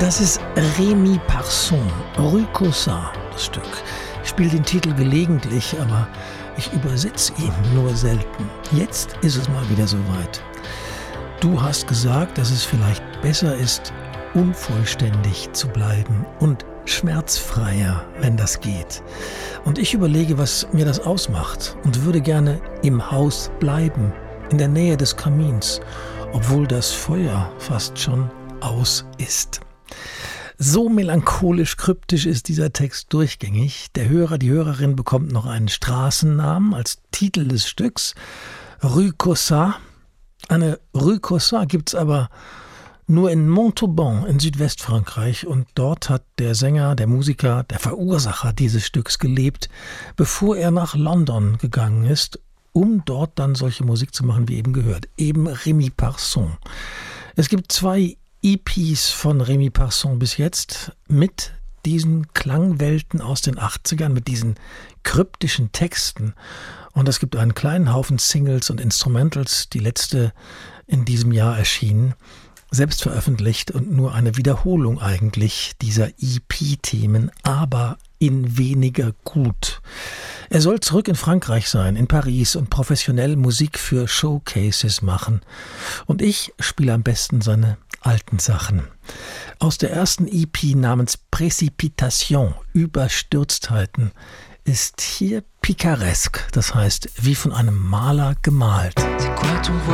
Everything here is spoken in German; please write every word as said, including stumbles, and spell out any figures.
Das ist Rémi Parson, Rue Cossard, das Stück. Ich spiele den Titel gelegentlich, aber ich übersetze ihn nur selten. Jetzt ist es mal wieder soweit. Du hast gesagt, dass es vielleicht besser ist, unvollständig zu bleiben und schmerzfreier, wenn das geht. Und ich überlege, was mir das ausmacht und würde gerne im Haus bleiben, in der Nähe des Kamins, obwohl das Feuer fast schon aus ist. So melancholisch kryptisch ist dieser Text durchgängig. Der Hörer, die Hörerin bekommt noch einen Straßennamen als Titel des Stücks. Rue Cossard. Eine Rue Cossard gibt es aber nur in Montauban in Südwestfrankreich, und dort hat der Sänger, der Musiker, der Verursacher dieses Stücks gelebt, bevor er nach London gegangen ist, um dort dann solche Musik zu machen, wie eben gehört. Eben Rémi Parson. Es gibt zwei E Ps von Rémi Parson bis jetzt mit diesen Klangwelten aus den achtzigern, mit diesen kryptischen Texten. Und es gibt einen kleinen Haufen Singles und Instrumentals, die letzte in diesem Jahr erschienen, selbst veröffentlicht und nur eine Wiederholung eigentlich dieser E P-Themen, aber in weniger gut. Er soll zurück in Frankreich sein, in Paris, und professionell Musik für Showcases machen. Und ich spiele am besten seine alten Sachen. Aus der ersten E P namens Précipitation, Überstürztheiten, ist hier Picaresque, das heißt wie von einem Maler gemalt.